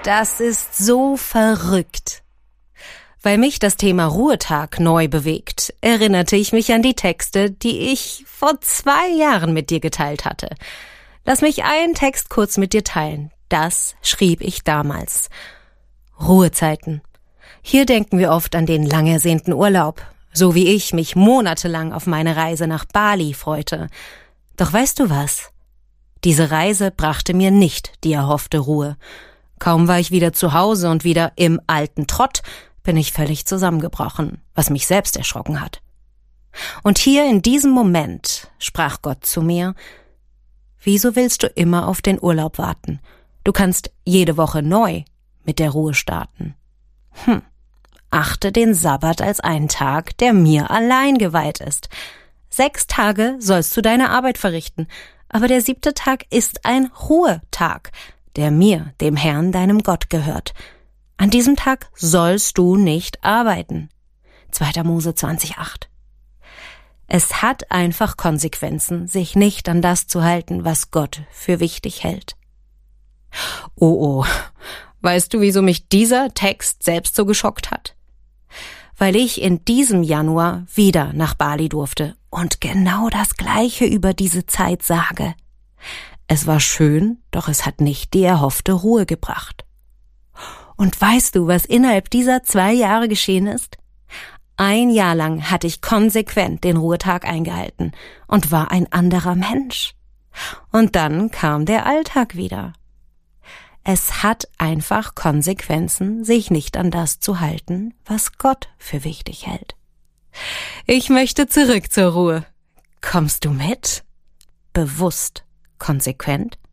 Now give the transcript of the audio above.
Das ist so verrückt. Weil mich das Thema Ruhetag neu bewegt, erinnerte ich mich an die Texte, die ich vor 2 Jahren mit dir geteilt hatte. Lass mich einen Text kurz mit dir teilen. Das schrieb ich damals. Ruhezeiten. Hier denken wir oft an den lang ersehnten Urlaub, so wie ich mich monatelang auf meine Reise nach Bali freute. Doch weißt du was? Diese Reise brachte mir nicht die erhoffte Ruhe. Kaum war ich wieder zu Hause und wieder im alten Trott, bin ich völlig zusammengebrochen, was mich selbst erschrocken hat. Und hier in diesem Moment sprach Gott zu mir: Wieso willst du immer auf den Urlaub warten? Du kannst jede Woche neu mit der Ruhe starten. Achte den Sabbat als einen Tag, der mir allein geweiht ist. 6 Tage sollst du deine Arbeit verrichten, aber der 7. Tag ist ein Ruhetag, der mir, dem Herrn, deinem Gott, gehört. An diesem Tag sollst du nicht arbeiten. 2. Mose 20,8. Es hat einfach Konsequenzen, sich nicht an das zu halten, was Gott für wichtig hält. Oh, weißt du, wieso mich dieser Text selbst so geschockt hat? Weil ich in diesem Januar wieder nach Bali durfte und genau das Gleiche über diese Zeit sage. Es war schön, doch es hat nicht die erhoffte Ruhe gebracht. Und weißt du, was innerhalb dieser 2 Jahre geschehen ist? 1 Jahr lang hatte ich konsequent den Ruhetag eingehalten und war ein anderer Mensch. Und dann kam der Alltag wieder. Es hat einfach Konsequenzen, sich nicht an das zu halten, was Gott für wichtig hält. Ich möchte zurück zur Ruhe. Kommst du mit? Bewusst, konsequent